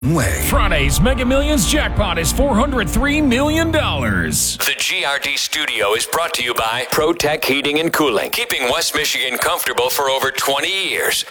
way. Friday's Mega Millions jackpot is $403 million. The GRD studio is brought to you by ProTech Heating and Cooling, keeping West Michigan comfortable for over 20 years.